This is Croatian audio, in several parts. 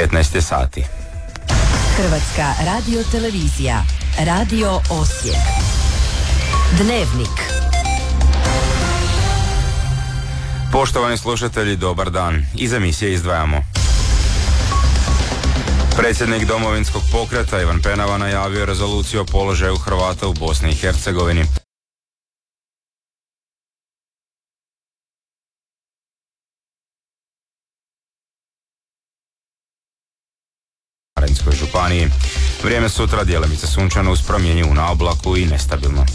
15 je sati. Hrvatska radiotelevizija, Radio Osijek. Dnevnik. Poštovani slušatelji, dobar dan. Iz emisije izdvajamo. Predsjednik Domovinskog pokreta Ivan Penava najavio rezoluciju o položaju Hrvata u Bosni i Hercegovini. Županiji. Vrijeme sutra djelimice sunčano uz promjenjivu na oblaku i nestabilno.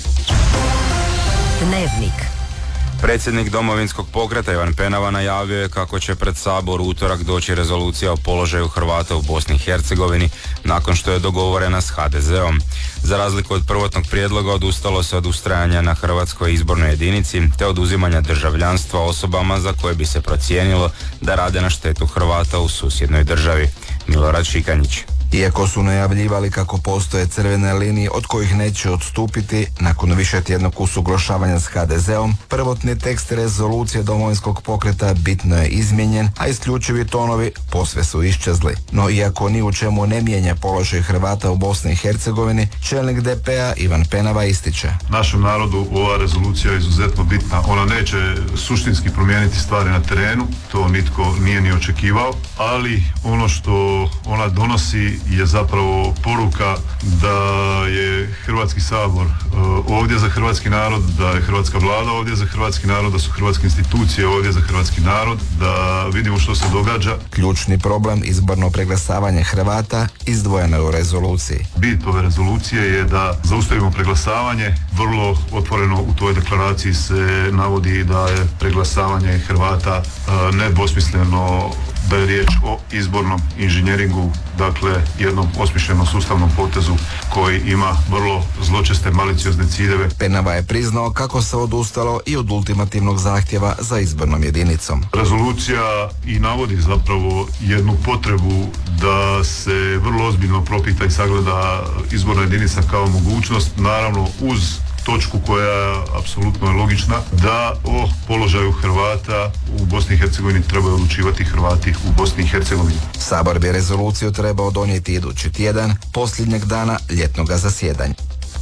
Dnevnik. Predsjednik Domovinskog pokreta Ivan Penava najavio je kako će pred Sabor u utorak doći rezolucija o položaju Hrvata u Bosni i Hercegovini nakon što je dogovorena s HDZ-om. Za razliku od prvotnog prijedloga odustalo se od ustrajanja na hrvatskoj izbornoj jedinici te oduzimanja državljanstva osobama za koje bi se procijenilo da rade na štetu Hrvata u susjednoj državi. Milorad Šikanjić. Iako su najavljivali kako postoje crvene linije od kojih neće odstupiti, nakon višetjednog usuglašavanja s HDZ-om, prvotni tekst rezolucije Domovinskog pokreta bitno je izmijenjen, a isključivi tonovi posve su iščezli. No iako ni u čemu ne mijenja položaj Hrvata u Bosni i Hercegovini, čelnik DP-a Ivan Penava ističe: našem narodu ova rezolucija je izuzetno bitna. Ona neće suštinski promijeniti stvari na terenu, to nitko nije ni očekivao, ali ono što ona donosi je zapravo poruka da je Hrvatski sabor ovdje za hrvatski narod, da je hrvatska vlada ovdje za hrvatski narod, da su hrvatske institucije ovdje za hrvatski narod, da vidimo što se događa. Ključni problem izborno preglasavanje Hrvata izdvojeno je u rezoluciji. Bit ove rezolucije je da zaustavimo preglasavanje. Vrlo otvoreno u toj deklaraciji se navodi da je preglasavanje Hrvata nedvosmisleno, da je riječ o izbornom inženjeringu, dakle jednom osmišljenom sustavnom potezu koji ima vrlo zločeste maliciozne ciljeve. Penava je priznao kako se odustalo i od ultimativnog zahtjeva za izbornom jedinicom. Rezolucija i navodi zapravo jednu potrebu da se vrlo ozbiljno propita i sagleda izborna jedinica kao mogućnost, naravno uz točku koja apsolutno je logična, da o položaju Hrvata u Bosni i Hercegovini trebaju odlučivati Hrvati u Bosni i Hercegovini. Sabor bi rezoluciju trebao donijeti idući tjedan, posljednjeg dana ljetnog zasjedanja.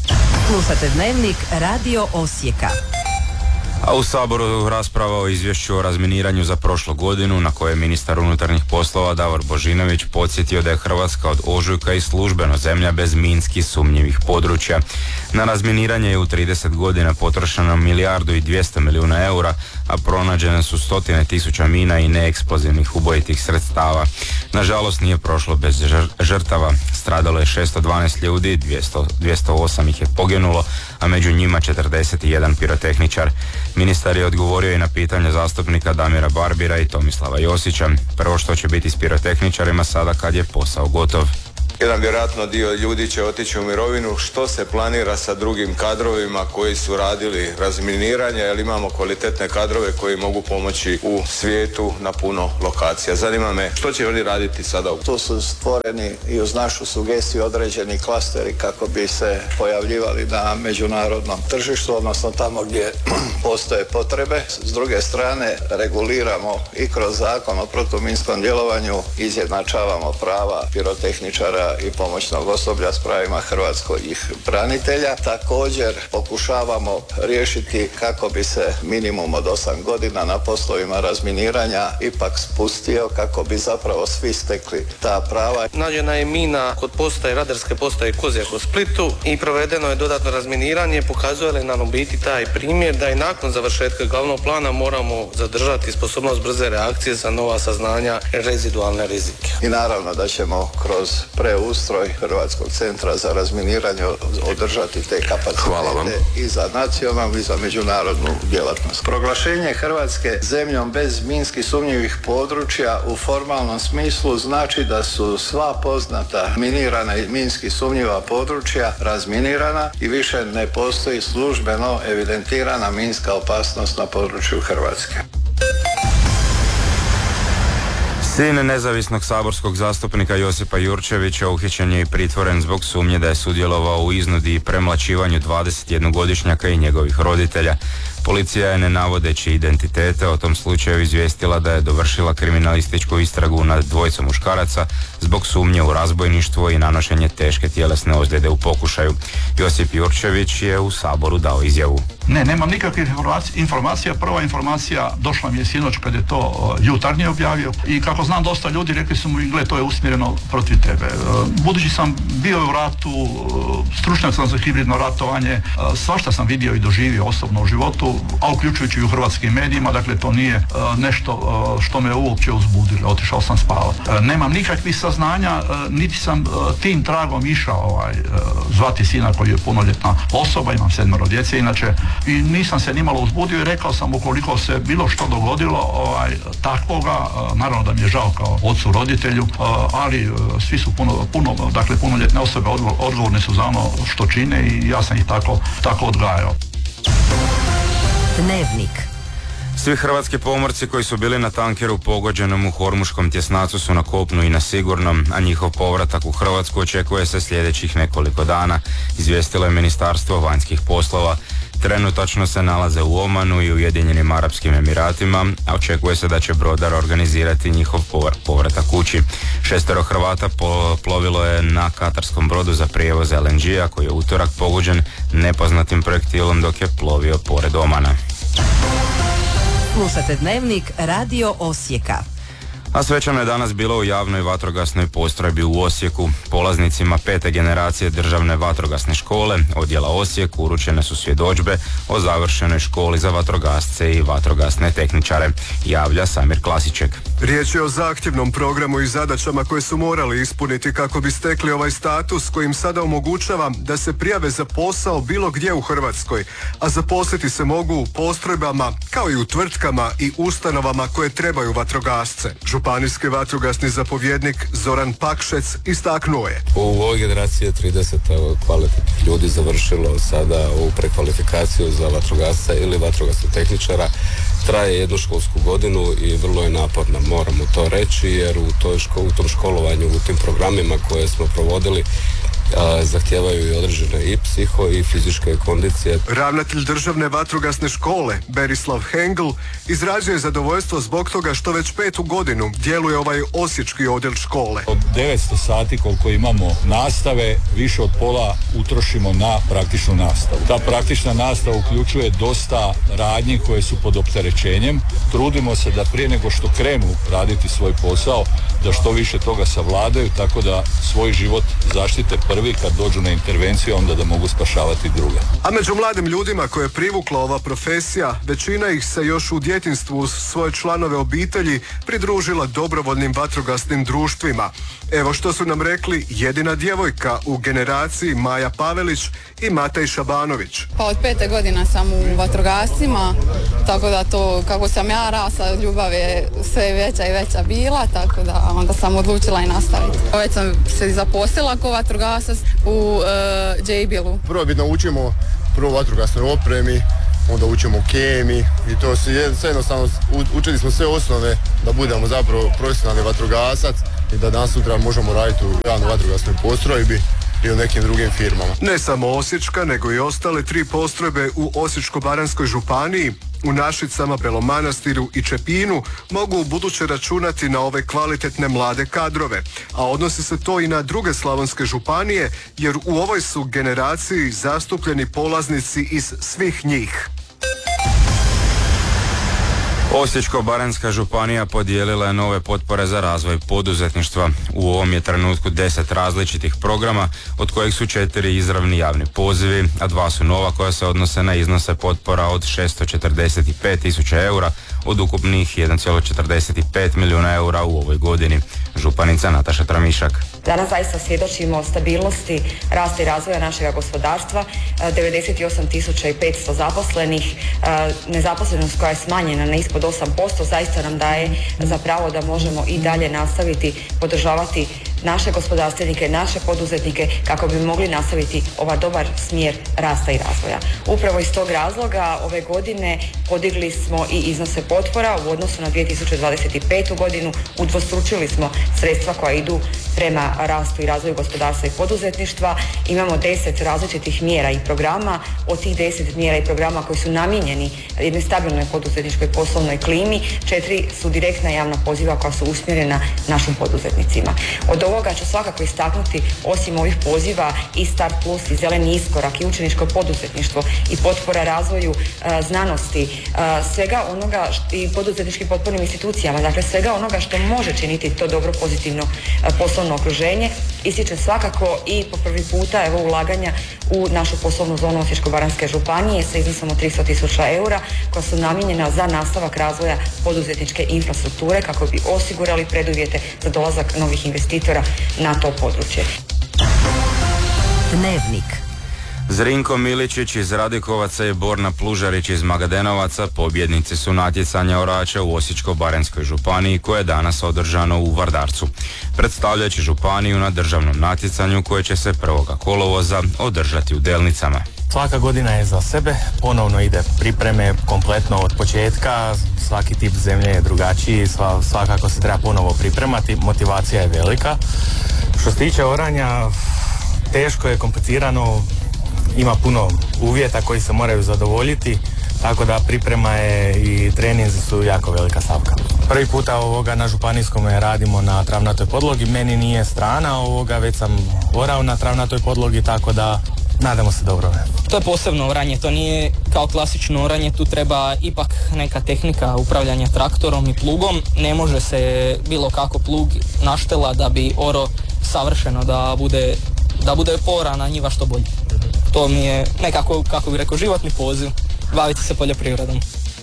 Slušate Dnevnik Radio Osijeka. A u Saboru rasprava o izvješću o razminiranju za prošlu godinu na koje je ministar unutarnjih poslova Davor Božinović podsjetio da je Hrvatska od ožujka i službeno zemlja bez minski sumnjivih područja. Na razminiranje je u 30 godina potrošeno 1,2 milijarde eura, a pronađene su 100.000 mina i neeksplozivnih ubojitih sredstava. Nažalost nije prošlo bez žrtava. Stradalo je 612 ljudi, 208 ih je poginulo, a među njima 41 pirotehničar. Ministar je odgovorio i na pitanje zastupnika Damira Barbira i Tomislava Josića. Prvo, što će biti s pirotehničarima sada kad je posao gotov. Jedan vjerojatno dio ljudi će otići u mirovinu. Što se planira sa drugim kadrovima koji su radili razminiranje, jer imamo kvalitetne kadrove koji mogu pomoći u svijetu na puno lokacija. Zanima me što će oni raditi sada. Tu su stvoreni i uz našu sugestiju određeni klasteri kako bi se pojavljivali na međunarodnom tržištu, odnosno tamo gdje postoje potrebe. S druge strane reguliramo i kroz zakon o protuminskom djelovanju, izjednačavamo prava pirotehničara i pomoćnog osoblja s pravima hrvatskih branitelja. Također pokušavamo riješiti kako bi se minimum od 8 godina na poslovima razminiranja ipak spustio, kako bi zapravo svi stekli ta prava. Nađena je mina kod postaje, radarske postaje Kozjak u Splitu i provedeno je dodatno razminiranje. Pokazuje li nam u biti taj primjer da i nakon završetka glavnog plana moramo zadržati sposobnost brze reakcije za nova saznanja i rezidualne rizike. I naravno da ćemo kroz preustroj Hrvatskog centra za razminiranje održati te kapacitete i za nacionalnu i za međunarodnu djelatnost. Proglašenje Hrvatske zemljom bez minski sumnjivih područja u formalnom smislu znači da su sva poznata minirana i minski sumnjiva područja razminirana i više ne postoji službeno evidentirana minska opasnost na području Hrvatske. Sin nezavisnog saborskog zastupnika Josipa Jurčevića uhićen je i pritvoren zbog sumnje da je sudjelovao u iznudi i premlaćivanju 21-godišnjaka i njegovih roditelja. Policija je, ne navodeći identitete, o tom slučaju izvijestila da je dovršila kriminalističku istragu nad dvojicom muškaraca zbog sumnje u razbojništvo i nanošenje teške tjelesne ozljede u pokušaju. Josip Jurčević je u Saboru dao izjavu. Ne, nemam nikakvih informacija. Prva informacija došla mi je sinoć kad je to Jutarnji objavio i kako znam dosta ljudi rekli su mu, gle, to je usmjereno protiv tebe. Budući sam bio u ratu, stručnjak sam za hibridno ratovanje, svašta sam vidio i doživio osobno u životu, a uključujući i u hrvatskim medijima, dakle to nije nešto što me uopće uzbudilo, otišao sam spavati. Nemam nikakvih saznanja, niti sam tim tragom išao zvati sina koji je punoljetna osoba, imam 7 djece inače, i nisam se nimalo uzbudio i rekao sam ukoliko se bilo što dogodilo takvoga, naravno da mi je žao kao ocu roditelju, ali svi su punoljetne osobe odgovorne su za ono što čine i ja sam ih tako odgajao. Dnevnik. Svi hrvatski pomorci koji su bili na tankeru pogođenom u Hormuškom tjesnacu su na kopnu i na sigurnom, a njihov povratak u Hrvatsku očekuje se sljedećih nekoliko dana, izvijestilo je Ministarstvo vanjskih poslova. Trenutačno se nalaze u Omanu i Ujedinjenim Arapskim Emiratima, a očekuje se da će brodar organizirati njihov povratak kući. 6 Hrvata plovilo je na katarskom brodu za prijevoz LNG-a koji je utorak pogođen nepoznatim projektilom dok je plovio pored Omana. Slušate Dnevnik Radio Osijeka. A svečano je danas bilo u javnoj vatrogasnoj postrojbi u Osijeku. Polaznicima 5. generacije državne vatrogasne škole odjela Osijek uručene su svjedodžbe o završenoj školi za vatrogasce i vatrogasne tehničare, javlja Samir Klasiček. Riječ je o zahtjevnom programu i zadaćama koje su morali ispuniti kako bi stekli ovaj status kojim sada omogućava da se prijave za posao bilo gdje u Hrvatskoj, a zaposliti se mogu u postrojbama kao i u tvrtkama i ustanovama koje trebaju vatrogasce. Županijski vatrogasni zapovjednik Zoran Pakšec istaknuo je. U ovoj generaciji je 30 kvalitetnih ljudi završilo sada ovu prekvalifikaciju za vatrogasca ili vatrogasnog tehničara. Traje jednu školsku godinu i vrlo je naporna, moramo to reći, jer u tom školovanju, u tim programima koje smo provodili, zahtijevaju i određene i psiho i fizičke kondicije. Ravnatelj državne vatrogasne škole Berislav Hengl izražuje zadovoljstvo zbog toga što već 5. godinu djeluje ovaj osječki odjel škole. Od 900 sati koliko imamo nastave, više od pola utrošimo na praktičnu nastavu. Ta praktična nastava uključuje dosta radnji koje su pod opterećenjem. Trudimo se da prije nego što krenu raditi svoj posao, da što više toga savladaju, tako da svoj život zaštite prvi kad dođu na intervenciju, onda da mogu spašavati druge. A među mladim ljudima koje je privukla ova profesija, većina ih se još u djetinjstvu uz svoje članove obitelji pridružila dobrovoljnim vatrogasnim društvima. Evo što su nam rekli jedina djevojka u generaciji Maja Pavelić i Matej Šabanović. Pa od 5. godina sam u vatrogascima, tako da to kako sam ja rasla, ljubav je sve veća i veća bila, tako da onda sam odlučila i nastaviti. Već sam se zaposlila kao vatrogasac u JBL-u. Prvo naučimo vatrogasnoj opremi, onda učimo kemiji i to sve jednostavno učili smo sve osnove da budemo zapravo profesionalni vatrogasac i da danas sutra možemo raditi u javnoj vatrogasnoj postrojbi i u nekim drugim firmama. Ne samo osječka, nego i ostale 3 postrojbe u Osječko-baranjskoj županiji, u Našicama, Belom Manastiru i Čepinu mogu u buduće računati na ove kvalitetne mlade kadrove, a odnosi se to i na druge slavonske županije, jer u ovoj su generaciji zastupljeni polaznici iz svih njih. Osječko-baranjska županija podijelila je nove potpore za razvoj poduzetništva. U ovom je trenutku 10 različitih programa, od kojih su 4 izravni javni pozivi, a 2 su nova koja se odnose na iznose potpora od 645.000 eura od ukupnih 1,45 milijuna eura u ovoj godini. Županica Nataša Tramišak. Danas zaista svjedočimo stabilnosti, rasta i razvoja našeg gospodarstva, 98.500 zaposlenih, nezaposlenost koja je smanjena na ispod 8%, zaista nam daje za pravo da možemo i dalje nastaviti podržavati naše gospodarstvenike, naše poduzetnike kako bi mogli nastaviti ovaj dobar smjer rasta i razvoja. Upravo iz tog razloga ove godine podigli smo i iznose potpora u odnosu na 2025. godinu, udvostručili smo sredstva koja idu prema rastu i razvoju gospodarstva i poduzetništva. Imamo 10 različitih mjera i programa. Od tih 10 mjera i programa koji su namijenjeni jednoj stabilnoj poduzetničkoj poslovnoj klimi, 4 su direktna javna poziva koja su usmjerena našim poduzetnicima. Od ovoga ću svakako istaknuti, osim ovih poziva, i Start Plus, i Zeleni iskorak, i učeničko poduzetništvo, i potpora razvoju znanosti, svega onoga i poduzetničkim potpornim institucijama, dakle svega onoga što može činiti to dobro pozitivno poslovno okruženje. Ističem svakako i po prvi puta ulaganja u našu poslovnu zonu Osječko-baranjske županije sa iznosom od 300.000 eura koja su namijenjena za nastavak razvoja poduzetničke infrastrukture kako bi osigurali preduvjete za dolazak novih investitora na to područje. Dnevnik. Zrinko Miličić iz Radikovaca i Borna Plužarić iz Magadenovaca pobjednici su natjecanja orača u Osječko-baranjskoj županiji koje je danas održano u Vardarcu, predstavljajući županiju na državnom natjecanju koje će se 1. kolovoza održati u Delnicama. Svaka godina je za sebe, ponovno ide pripreme kompletno od početka, svaki tip zemlje je drugačiji, svakako se treba ponovo pripremati, motivacija je velika. Što se tiče oranja, teško je, komplicirano, ima puno uvjeta koji se moraju zadovoljiti, tako da priprema je i treninzi su jako velika stavka. Prvi puta na županijskom radimo na travnatoj podlogi, meni nije strana već sam orao na travnatoj podlogi, tako da nadamo se dobro. To je posebno oranje, to nije kao klasično oranje, tu treba ipak neka tehnika upravljanja traktorom i plugom. Ne može se bilo kako plug naštela da bi oro savršeno, da bude poorana njiva što bolje. To mi je nekako, kako bih rekao, životni poziv, baviti se poljoprivredom.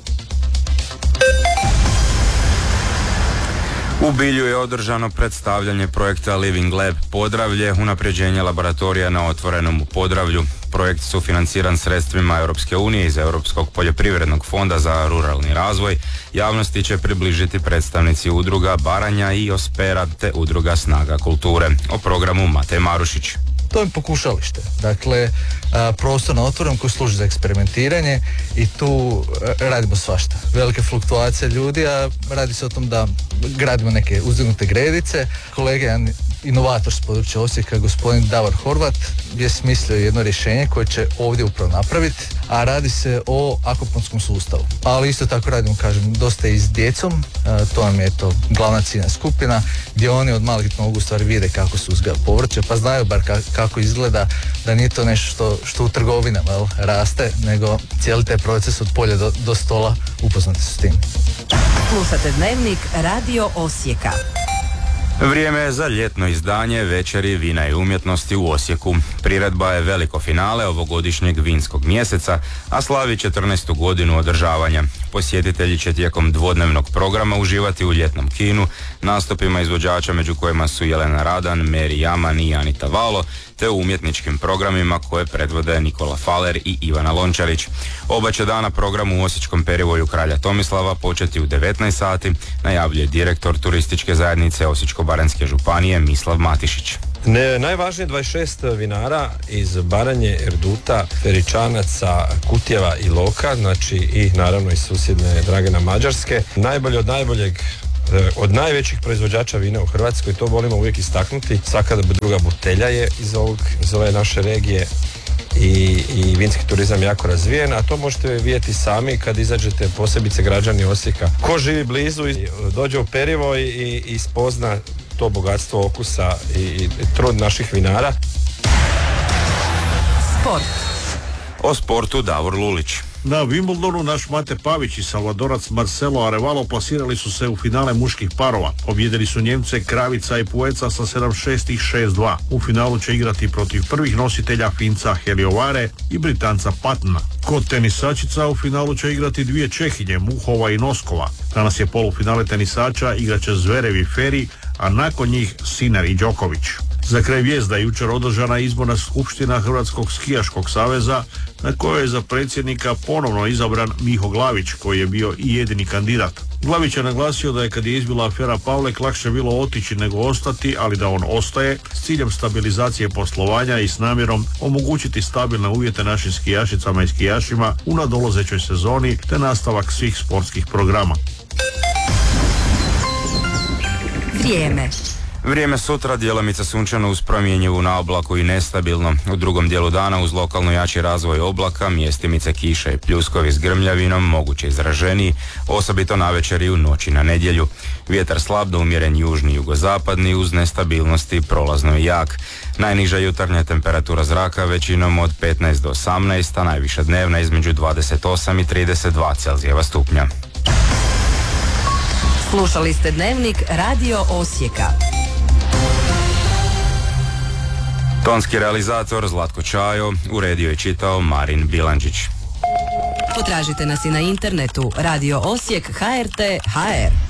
U Bilju je održano predstavljanje projekta Living Lab Podravlje, unapređenje laboratorija na otvorenom u Podravlju. Projekt sufinanciran sredstvima Europske unije iz Europskog poljoprivrednog fonda za ruralni razvoj. Javnosti će približiti predstavnici udruga Baranja i Ospera te udruga Snaga kulture. O programu Matej Marušić. To je pokušalište, dakle prostor na otvorenom koji služi za eksperimentiranje i tu radimo svašta. Velike fluktuacije ljudi, a radi se o tom da gradimo neke uzdignute gredice. Kolega, jedan inovator s područja Osijeka, gospodin Davor Horvat, je smislio jedno rješenje koje će ovdje upravo napraviti, a radi se o akuponskom sustavu. Ali isto tako radimo, dosta i s djecom, to vam je glavna ciljna skupina, gdje oni od malih nogu stvari vide kako se uzgaja povrće, pa znaju bar kako izgleda, da nije to nešto što u trgovinama raste, nego cijeli taj proces od polja do stola, upoznati su s tim. Slušate Dnevnik Radio Osijeka. Vrijeme je za ljetno izdanje Večeri vina i umjetnosti u Osijeku. Priredba je veliko finale ovogodišnjeg vinskog mjeseca, a slavi 14. godinu održavanja. Posjetitelji će tijekom dvodnevnog programa uživati u ljetnom kinu, nastupima izvođača među kojima su Jelena Radan, Meri Jaman i Anita Valo, te u umjetničkim programima koje predvode Nikola Faler i Ivana Lončarić. Oba će dana program u Osječkom perivoju Kralja Tomislava početi u 19 sati, najavljuje direktor turističke zajednice Osječko-baranjske županije Mislav Matišić. Najvažnije 26 vinara iz Baranje, Erduta, Feričanaca, Kutjeva i Loka, znači i naravno iz susjedne Dragana Mađarske. Najbolje od najboljeg, od najvećih proizvođača vina u Hrvatskoj, to volimo uvijek istaknuti. Svaka druga butelja je iz ove naše regije i vinski turizam jako razvijen, a to možete vidjeti sami kad izađete, posebice građani Osijeka. Ko živi blizu i dođe u Perivo i spozna to bogatstvo okusa i trud naših vinara. Sport. O sportu Davor Lulić. Na Wimbledonu naš Mate Pavić i Salvadorac Marcelo Arevalo plasirali su se u finale muških parova. Pobjedili su Njemce Kravica i Pueca sa 7-6 i 6-2. U finalu će igrati protiv prvih nositelja Finca Heliovare i Britanca Patna. Kod tenisačica u finalu će igrati dvije Čehinje, Muhova i Noskova. Danas je polufinale tenisača, igraće Zverev i Feri, a nakon njih Sinner i Đoković. Za kraj vijest da je jučer održana izborna skupština Hrvatskog skijaškog saveza, na kojoj je za predsjednika ponovno izabran Miho Glavić, koji je bio i jedini kandidat. Glavić je naglasio da je kad je izbila afera Pavlek lakše bilo otići nego ostati, ali da on ostaje s ciljem stabilizacije poslovanja i s namjerom omogućiti stabilne uvjete našim skijašicama i skijašima u nadolazećoj sezoni te nastavak svih sportskih programa. Vrijeme sutra djelomice sunčano uz promjenjivu na oblaku i nestabilno. U drugom dijelu dana uz lokalno jači razvoj oblaka, mjestimice kiše i pljuskovi s grmljavinom, moguće izraženiji, osobito navečer i u noći na nedjelju. Vjetar slab do umjeren južni jugozapadni uz nestabilnosti prolazno i jak. Najniža jutarnja temperatura zraka većinom od 15 do 18, a najviša dnevna između 28 i 32 Celzijeva stupnja. Slušali ste Dnevnik Radio Osijeka. Tonski realizator Zlatko Čajo, uredio i čitao Marin Bilandžić. Potražite nas i na internetu Radio Osijek HRT.hr.